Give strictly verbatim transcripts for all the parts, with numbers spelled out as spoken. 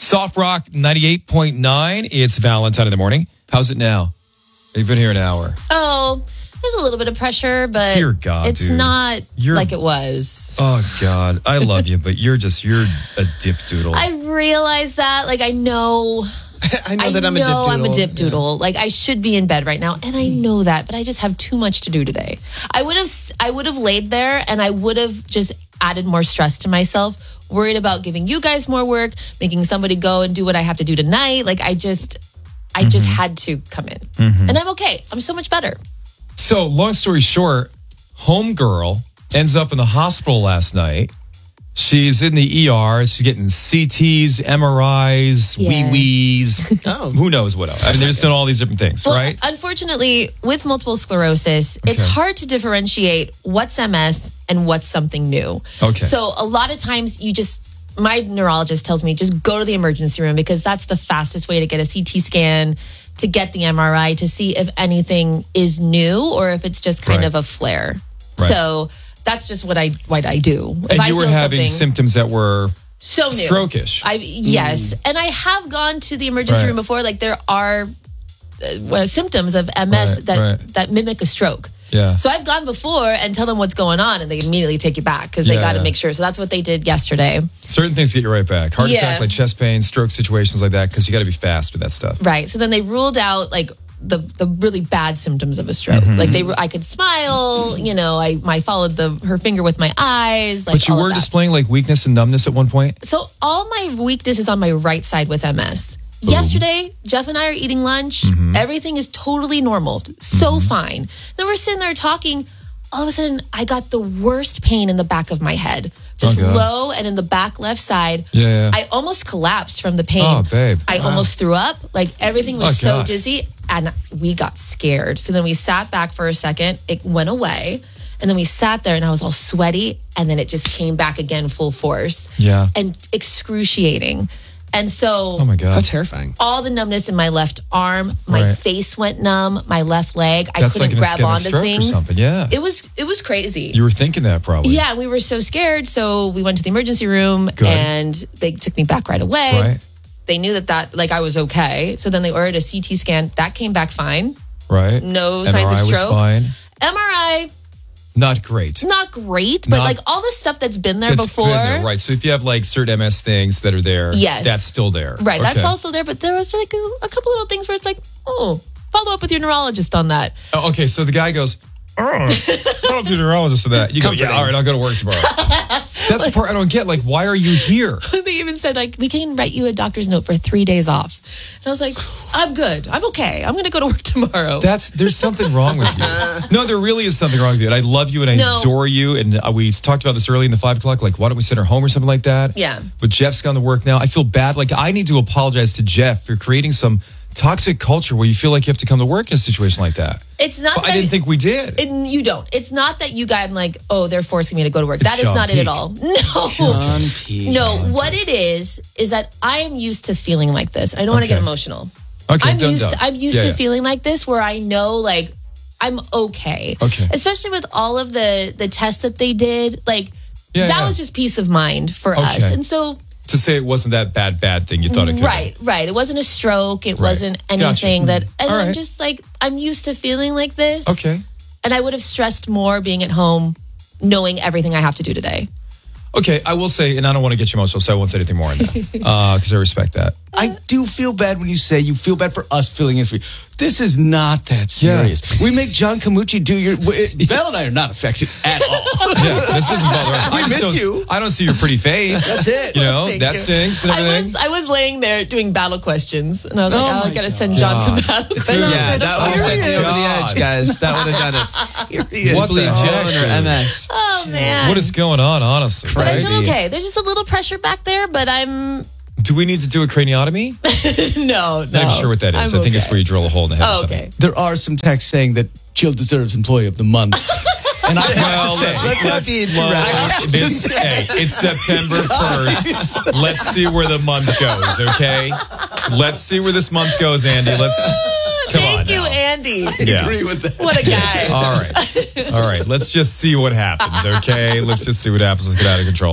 Soft Rock ninety-eight point nine. It's Valentine in the morning. How's it now? You've been here an hour. Oh, there's a little bit of pressure, but Dear God, it's dude. not You're- like it was. Oh, God. I love you, but you're just, you're a dip doodle. I realize that. Like, I know... I know I that I'm a dip know doodle. I'm a dip doodle. Like, I should be in bed right now, and I know that, but I just have too much to do today. I would have, I would have laid there, and I would have just added more stress to myself, worried about giving you guys more work, making somebody go and do what I have to do tonight. Like, I just, I mm-hmm. just had to come in, mm-hmm. and I'm okay. I'm so much better. So, long story short, homegirl ends up in the hospital last night. She's in the E R. She's getting C Ts, M R Is, Yeah. wee-wees. Oh. Who knows what else? I mean, they're just doing all these different things, Well, right? unfortunately, with multiple sclerosis, it's Okay. hard to differentiate what's M S and what's something new. Okay. So a lot of times you just, my neurologist tells me, just go to the emergency room because that's the fastest way to get a C T scan, to get the M R I, to see if anything is new or if it's just kind Right. of a flare. Right. So that's just what I what I do. If And I you were feel having something- symptoms that were so new. stroke-ish. I yes, and I have gone to the emergency Right. room before. Like there are uh, what, symptoms of M S Right, that right. that mimic a stroke. Yeah. So I've gone before and tell them what's going on, and they immediately take you back because they Yeah, got to yeah. make sure. So that's what they did yesterday. Certain things get you right back. Heart Yeah. attack, like chest pain, stroke situations like that, because you got to be fast with that stuff. Right. So then they ruled out like the the really bad symptoms of a stroke. Mm-hmm. Like they, were, I could smile. You know, I I followed the her finger with my eyes. Like But you all of were that. displaying like weakness and numbness at one point? So all my weakness is on my right side with M S. Yesterday, Jeff and I are eating lunch. Mm-hmm. Everything is totally normal, so fine. Then we're sitting there talking. All of a sudden, I got the worst pain in the back of my head, just Oh, God. low and in the back left side. Yeah, yeah. I almost collapsed from the pain. Oh, babe. I Wow. almost threw up. Like everything was Oh, so God. dizzy, and we got scared. So then we sat back for a second. It went away. And then we sat there and I was all sweaty. And then it just came back again full force. Yeah. And excruciating. And so Oh, my God. That's terrifying. all the numbness in my left arm, my Right. face went numb, my left leg. I That's like couldn't an grab ischemic onto stroke or things. something, yeah. It was it was crazy. You were thinking that probably. Yeah, we were so scared. So we went to the emergency room Good. and they took me back right away. Right. They knew that that like I was okay. So then they ordered a C T scan. That came back fine. Right. No M R I signs of was stroke. fine. M R I, Not great. not great, but Not- like all the stuff that's been there That's before. been there, right. So if you have like certain M S things that are there, Yes. that's still there. Right, that's Okay. also there, but there was like a, a couple little things where it's like, oh, follow up with your neurologist on that. Oh, okay, so the guy goes, oh, follow up to your neurologist for that. You go, yeah, all right, I'll go to work tomorrow. That's the part I don't get. Like, why are you here? They even said like, we can write you a doctor's note for three days off. And I was like, I'm good. I'm okay. I'm going to go to work tomorrow. That's there's something wrong with you. No, there really is something wrong with you. And I love you and I No. adore you. And uh, we talked about this early in the five o'clock. Like, why don't we send her home or something like that? Yeah. But Jeff's gone to work now. I feel bad. Like, I need to apologize to Jeff for creating some toxic culture where you feel like you have to come to work in a situation like that. It's not But that I didn't think we did. And you don't. It's not that you guys, I'm like, oh, they're forcing me to go to work. It's That is John not it Peake. at all. No. John Peake. No, what it is, is that I am used to feeling like this. I don't want to Okay. get emotional. Okay, I'm done, used done. to, I'm used Yeah, to yeah. feeling like this where I know like I'm okay. Okay. Especially with all of the the tests that they did. Like Yeah, that yeah. was just peace of mind for us. Okay. And so To say it wasn't that bad, bad thing you thought it could be. right, right. It wasn't a stroke. It Right. wasn't Gotcha. anything that and All I'm right. just like I'm used to feeling like this. Okay. And I would have stressed more being at home knowing everything I have to do today. Okay, I will say, and I don't want to get you emotional, so I won't say anything more on that because I respect that. I do feel bad when you say you feel bad for us filling in for you. This is not that serious. We make John Camucci do your. Val and I are not affected at all. Yeah, this doesn't bother us. We I just miss don't, you. I don't see your pretty face. That's it. You know, Thank that you. stinks and I everything. was I was laying there doing battle questions, and I was like, Oh oh, I my gotta God. send John some God. battle It's questions. really- Yeah, that would have sent me over the God. edge, guys. That would have done it. Serious. What the heck, Or dude? M S. Oh man, What is going on, honestly? But I right? feel okay. There's just a little pressure back there, but I'm Do we need to do a craniotomy? no, no. Not even sure what that is. I'm I think it's okay. where you drill a hole in the head. or Oh, something. okay. There are some texts saying that Jill deserves Employee of the Month. And I have Well, to say, let's, let's not let's be slow- interactive. this, hey, it's September first. Let's see where the month goes, okay? Let's see where this month goes, Andy. Let's come Thank on you, now. Andy. Yeah. agree with that. What a guy. All right. All right. Let's just see what happens, okay? Let's just see what happens. Let's get out of control.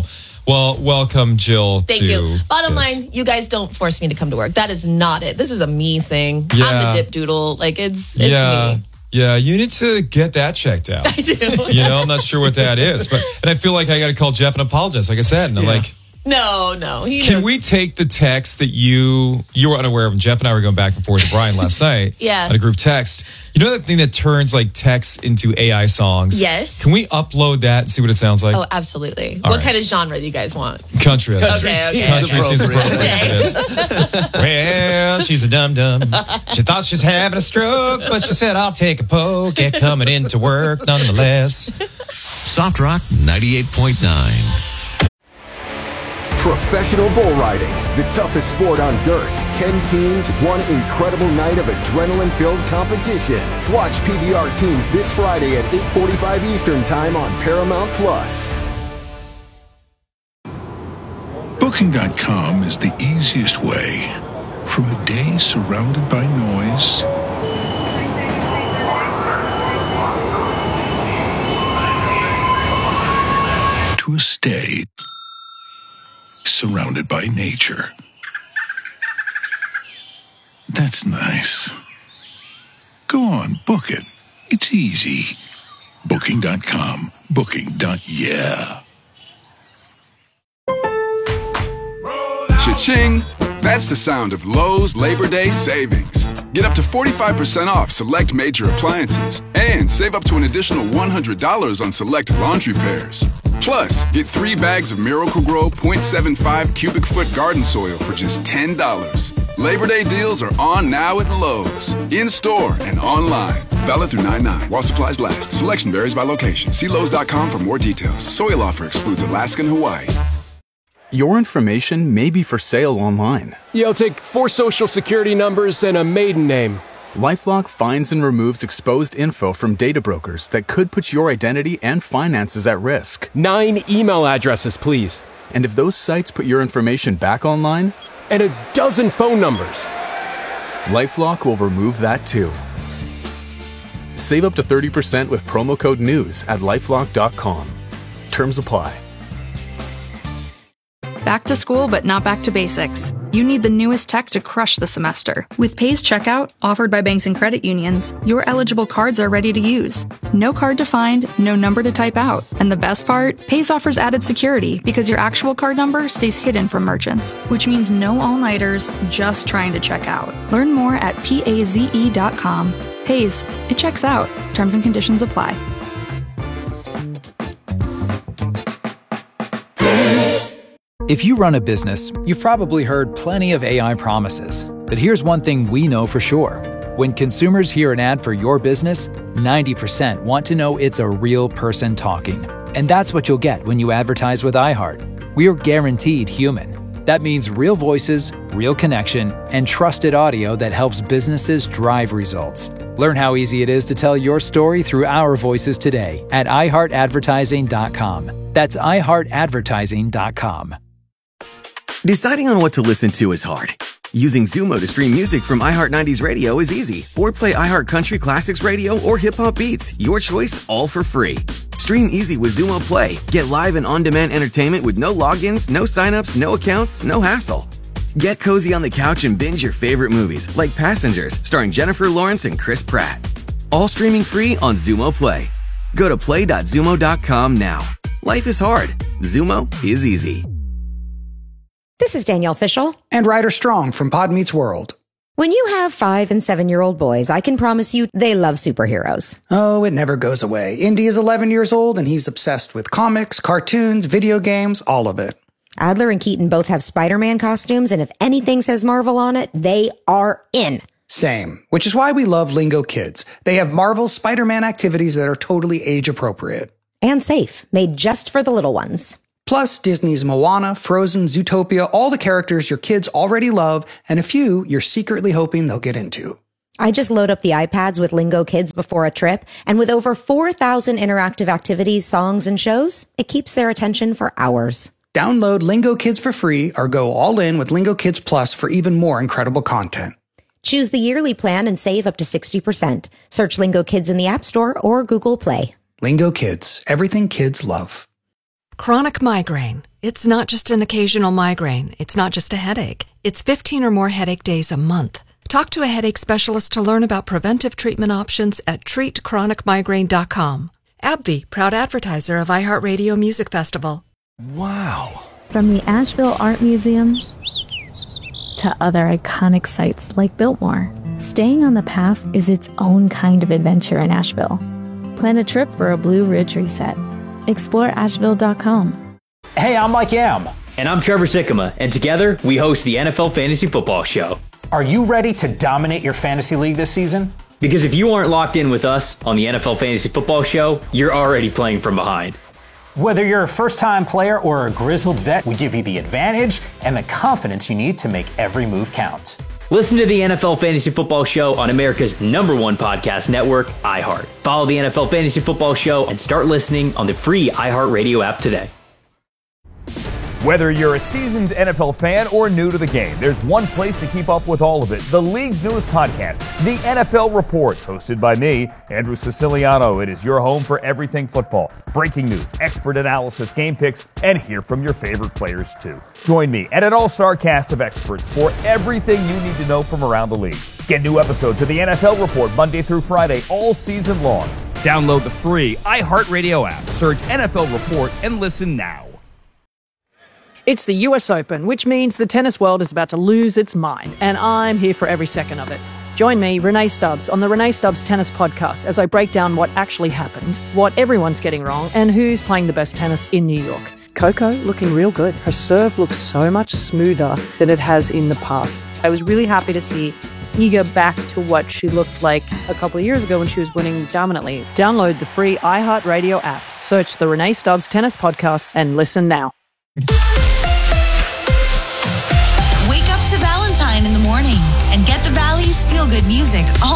Well, welcome, Jill. Thank to you. Bottom this. line, you guys don't force me to come to work. That is not it. This is a me thing. Yeah. I'm the dip doodle. Like, it's, it's yeah. me. Yeah, you need to get that checked out. I do. You know, I'm not sure what that is. But and I feel like I got to call Jeff and apologize, like I said. And I'm Yeah. like, No, no. He can knows. we take the text that you you were unaware of? And Jeff and I were going back and forth with Brian last night. Yeah. On a group text. You know that thing that turns like text into A I songs? Yes. Can we upload that and see what it sounds like? Oh, absolutely. All what right. kind of genre do you guys want? Country. I think. Okay, okay. Country seems appropriate Okay. for this. Well, she's a dum-dum. She thought she was having a stroke, but she said, I'll take a poke at coming into work nonetheless. Soft Rock ninety-eight point nine. Professional bull riding, the toughest sport on dirt. Ten teams, one incredible night of adrenaline-filled competition. Watch P B R teams this Friday at eight forty-five Eastern Time on Paramount Plus. Booking dot com is the easiest way from a day surrounded by noise to a stay surrounded by nature. That's nice. Go on, book it. It's easy. Booking dot com. Booking. Yeah. Cha-ching! That's the sound of Lowe's Labor Day savings. Get up to forty-five percent off select major appliances and save up to an additional one hundred dollars on select laundry pairs. Plus, get three bags of Miracle-Gro point seven five cubic foot garden soil for just ten dollars. Labor Day deals are on now at Lowe's. In-store and online. Valid through nine nine while supplies last. Selection varies by location. See Lowe's dot com for more details. Soil offer excludes Alaska and Hawaii. Your information may be for sale online. Yeah, I'll take four social security numbers and a maiden name. LifeLock finds and removes exposed info from data brokers that could put your identity and finances at risk. Nine email addresses, please. And if those sites put your information back online, and a dozen phone numbers. LifeLock will remove that too. Save up to thirty percent with promo code NEWS at lifelock dot com. Terms apply. Back to school, but not back to basics. You need the newest tech to crush the semester. With Pays Checkout, offered by banks and credit unions, your eligible cards are ready to use. No card to find, no number to type out. And the best part? Pays offers added security because your actual card number stays hidden from merchants, which means no all-nighters, just trying to check out. Learn more at paze dot com. Pays, it checks out. Terms and conditions apply. If you run a business, you've probably heard plenty of A I promises. But here's one thing we know for sure. When consumers hear an ad for your business, ninety percent want to know it's a real person talking. And that's what you'll get when you advertise with iHeart. We're guaranteed human. That means real voices, real connection, and trusted audio that helps businesses drive results. Learn how easy it is to tell your story through our voices today at i heart advertising dot com. That's i heart advertising dot com. Deciding on what to listen to is hard. Using Zumo to stream music from iHeart nineties Radio is easy. Or play iHeart Country Classics Radio or Hip Hop Beats. Your choice, all for free. Stream easy with Zumo Play. Get live and on-demand entertainment with no logins, no signups, no accounts, no hassle. Get cozy on the couch and binge your favorite movies, like Passengers, starring Jennifer Lawrence and Chris Pratt. All streaming free on Zumo Play. Go to play dot zumo dot com now. Life is hard. Zumo is easy. This is Danielle Fishel. And Ryder Strong from Pod Meets World. When you have five and seven-year-old boys, I can promise you they love superheroes. Oh, it never goes away. Indy is eleven years old, and he's obsessed with comics, cartoons, video games, all of it. Adler and Keaton both have Spider-Man costumes, and if anything says Marvel on it, they are in. Same, which is why we love Lingo Kids. They have Marvel's Spider-Man activities that are totally age-appropriate. And safe, made just for the little ones. Plus, Disney's Moana, Frozen, Zootopia, all the characters your kids already love, and a few you're secretly hoping they'll get into. I just load up the iPads with Lingo Kids before a trip, and with over four thousand interactive activities, songs, and shows, it keeps their attention for hours. Download Lingo Kids for free or go all in with Lingo Kids Plus for even more incredible content. Choose the yearly plan and save up to sixty percent. Search Lingo Kids in the App Store or Google Play. Lingo Kids, everything kids love. Chronic migraine. It's not just an occasional migraine. It's not just a headache. It's fifteen or more headache days a month. Talk to a headache specialist to learn about preventive treatment options at treat chronic migraine dot com. AbbVie, proud advertiser of iHeartRadio Music Festival. Wow. From the Asheville Art Museum to other iconic sites like Biltmore, staying on the path is its own kind of adventure in Asheville. Plan a trip for a Blue Ridge reset. Explore asheville dot com. Hey, I'm Mike Yam. And I'm Trevor Sikkema, and together we host the N F L Fantasy Football Show. Are you ready to dominate your fantasy league this season? Because if you aren't locked in with us on the N F L Fantasy Football Show, you're already playing from behind. Whether you're a first-time player or a grizzled vet, we give you the advantage and the confidence you need to make every move count. Listen to the N F L Fantasy Football Show on America's number one podcast network, iHeart. Follow the N F L Fantasy Football Show and start listening on the free iHeartRadio app today. Whether you're a seasoned N F L fan or new to the game, there's one place to keep up with all of it. The league's newest podcast, The N F L Report, hosted by me, Andrew Siciliano. It is your home for everything football. Breaking news, expert analysis, game picks, and hear from your favorite players too. Join me and an all-star cast of experts for everything you need to know from around the league. Get new episodes of The N F L Report Monday through Friday all season long. Download the free iHeartRadio app, search N F L Report, and listen now. It's the U S Open, which means the tennis world is about to lose its mind, and I'm here for every second of it. Join me, Renee Stubbs, on the Renee Stubbs Tennis Podcast as I break down what actually happened, what everyone's getting wrong, and who's playing the best tennis in New York. Coco looking real good. Her serve looks so much smoother than it has in the past. I was really happy to see Iga back to what she looked like a couple of years ago when she was winning dominantly. Download the free iHeartRadio app, search the Renee Stubbs Tennis Podcast, and listen now. Wake up to Valentine in the morning and get the Valley's feel-good music all